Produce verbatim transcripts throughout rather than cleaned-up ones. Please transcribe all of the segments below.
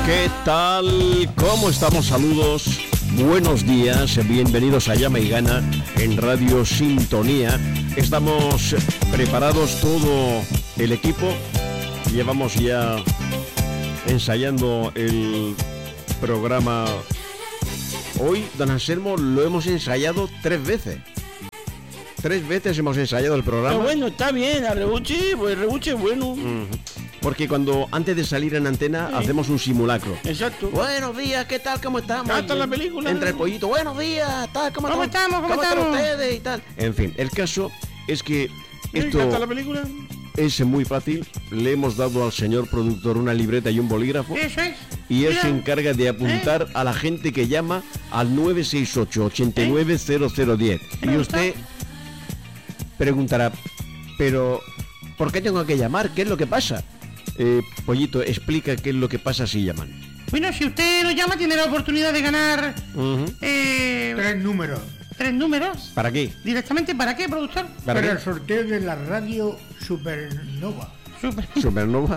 ¿Qué tal? ¿Cómo estamos? Saludos, buenos días, bienvenidos a Llama y Gana en Radio Sintonía. Estamos preparados todo el equipo. Llevamos ya ensayando el programa. Hoy, don Anselmo, lo hemos ensayado tres veces. Tres veces hemos ensayado el programa. Pero bueno, está bien, a rebuche, pues el rebuche es bueno. Uh-huh. Porque cuando antes de salir en antena sí. hacemos un simulacro. Exacto. Buenos días, ¿qué tal? ¿Cómo estamos? Hasta la película. Entre el pollito, buenos días, tal, ¿cómo, ¿Cómo estamos? ¿Cómo, ¿cómo estamos? están ustedes? Y tal. En fin, el caso es que esto ¿Hasta la película? Es muy fácil. Le hemos dado al señor productor una libreta y un bolígrafo. Eso es. Y él Mira. se encarga de apuntar ¿Eh? a la gente que llama al nueve seis ocho, ocho nueve cero cero uno cero. Y usted preguntará, pero ¿por qué tengo que llamar? ¿Qué es lo que pasa? Eh, Pollito, explica qué es lo que pasa si llaman. Bueno, si usted lo llama, tiene la oportunidad de ganar Uh-huh. eh, Tres números. tres números. ¿Para qué? ¿Directamente para qué, productor? ¿Para Para qué? el sorteo de la radio Supernova. Super. Supernova.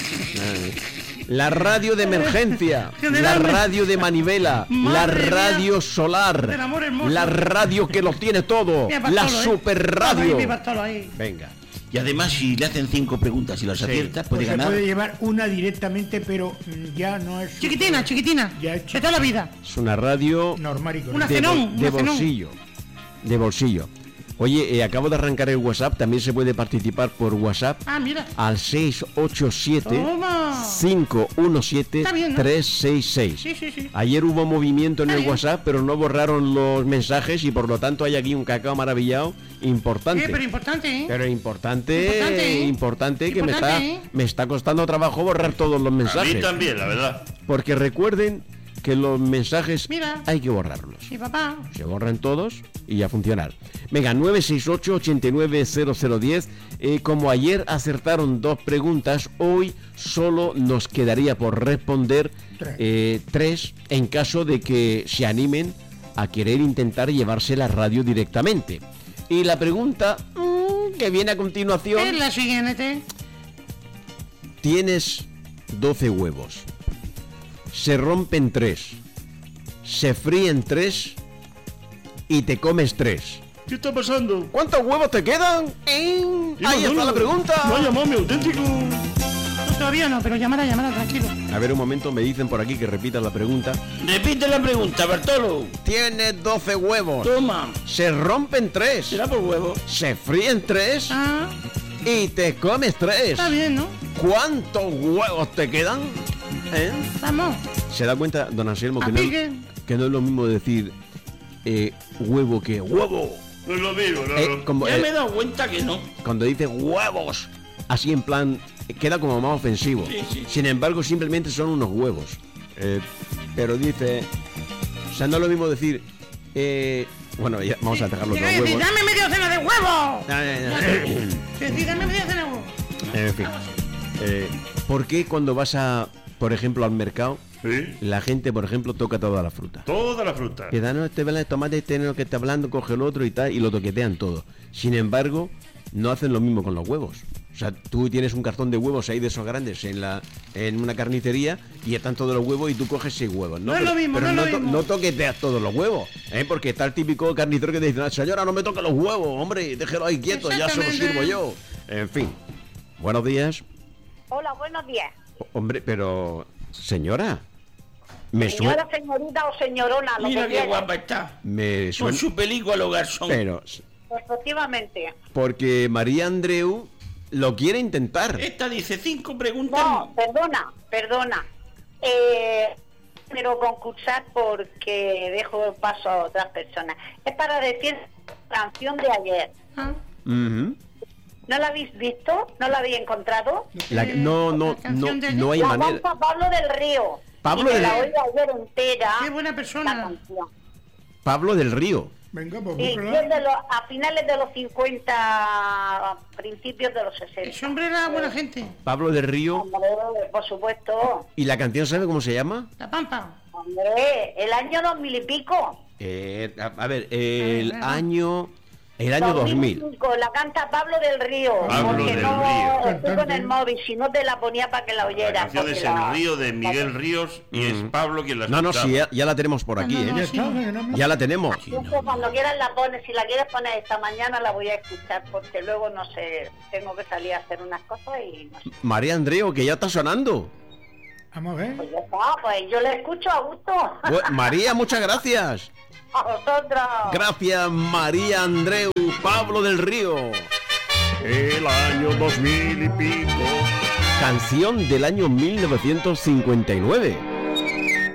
La radio de emergencia, la Generalmente. radio de manivela, Madre la mía. radio solar, Del amor hermoso. la radio que lo tiene todo, Mira, la Bartolo, ¿eh? super radio. Ahí, mi Bartolo, ahí. Venga. Y además, si le hacen cinco preguntas y las Sí. acierta, Pues puede se ganar. puede llevar una directamente, pero mm, ya no es Chiquitina, chiquitina. Ya he De toda la vida. Es una radio normal y Una correcta. de, cenón, de una cenón. bolsillo. De bolsillo. Oye, eh, acabo de arrancar el WhatsApp, también se puede participar por WhatsApp Ah, mira. al seis ocho siete, Toma. cinco uno siete, Está bien, ¿no? tres seis seis. Sí, sí, sí. Ayer hubo movimiento en Está el bien. WhatsApp, pero no borraron los mensajes y por lo tanto hay aquí un cacao maravillado importante. Eh, pero importante, ¿eh? Pero importante, Importante, ¿eh? importante que Importante, me ¿eh? está, me está costando trabajo borrar todos los A mensajes. mí también, la verdad. Porque recuerden que los mensajes Mira. hay que borrarlos. Sí, papá. Se borran todos y a funcionar. Venga, nueve seis ocho, ocho nueve cero cero uno cero. Eh, como ayer acertaron dos preguntas, hoy solo nos quedaría por responder Tres. eh, tres en caso de que se animen a querer intentar llevarse la radio directamente. Y la pregunta mm, que viene a continuación: Es la siguiente. tienes doce huevos, se rompen tres, se fríen tres y te comes tres. ¿Qué está pasando? ¿Cuántos huevos te quedan? ¿Eh? Ahí está la pregunta. No ha llamado mi auténtico. No, todavía no, pero llamará, llamará, tranquilo. A ver, un momento, me dicen por aquí que repita la pregunta. Repite la pregunta, Bartolo. Tienes doce huevos, Toma. se rompen tres, ¿Será por huevo? se fríen tres Ah, y te comes tres. está bien, ¿no? ¿Cuántos huevos te quedan? ¿Eh? Vamos. ¿Se da cuenta, don Anselmo, que A no, pique. que no es lo mismo decir eh, huevo que huevo? No es lo mismo, no, Eh, no. como, Ya eh, me he dado cuenta que no. cuando dice huevos, así en plan, eh, queda como más ofensivo. Sí, sí. Sin embargo, simplemente son unos huevos. Eh, pero dice, o sea, no es lo mismo decir, eh, bueno, ya, vamos a dejar los dos Llega y dice, huevos. dame media docena de huevos. Ah, ah, ah. Sí, sí, dame media docena de huevos. En fin, eh, ¿por qué cuando vas a, por ejemplo, al mercado, Sí. la gente, por ejemplo, toca toda la fruta? Toda la fruta. Que dan este vela de tomate, este no que está hablando, coge el otro y tal, y lo toquetean todo. Sin embargo, no hacen lo mismo con los huevos. O sea, tú tienes un cartón de huevos ahí de esos grandes en la en una carnicería y están todos los huevos y tú coges seis huevos, ¿no? No es pero lo mismo, pero no es lo to- mismo. no toqueteas todos los huevos, ¿eh? Porque está el típico carnicero que te dice, señora, no me toque los huevos, hombre, déjelo ahí quieto, ya se los Exactamente. sirvo yo. En fin, buenos días. Hola, buenos días. Hombre, pero, señora, me Señora, suena... señorita o señorona, lo Mira que qué quiera. guapa está. Me Con suena... su película a los garzón. Pero, Efectivamente. porque María Andreu lo quiere intentar. Esta dice cinco preguntas. No, perdona, perdona. Eh, pero concursar porque dejo paso a otras personas. Es para decir la canción de ayer. Ah, Ujú. ¿No la habéis visto? ¿No la habéis encontrado? La- Eh, no, la no, no, canción de- no hay la manera. canta Pablo del Río. Pablo y me del- la oí ayer entera. qué buena La persona. canción. Pablo del Río. Venga, pues Sí, búscala. es de los- a finales de los cincuenta, principios de los sesenta. Ese hombre era buena gente. Pablo del Río. Hombre, por supuesto. ¿Y la canción sabe cómo se llama? La Pampa. Hombre, el año dos mil y pico. Eh, a, a ver, el A ver, a ver. año... El año dos mil. dos mil cinco, la canta Pablo del Río. Pablo porque del no Río. estoy con el móvil, si no te la ponía para que la La oyeras. canción es porque El la- Río de Miguel Ríos y es Pablo quien la No, no, escuchaba. sí, ya, ya la tenemos por aquí, No, no, ¿eh? Ya sí, está, no. que no me- Ya la tenemos. Justo cuando quieras la pones, si la quieres poner esta mañana la voy a escuchar porque luego no sé, tengo que salir a hacer unas cosas y no sé. María Andreu, que ya está sonando. Vamos a ver. Pues ya está, pues yo la escucho a gusto. Bu- María, muchas gracias. A vosotros. Gracias, María Andreu, Pablo del Río. El año dos mil y pico. Canción del año mil novecientos cincuenta y nueve.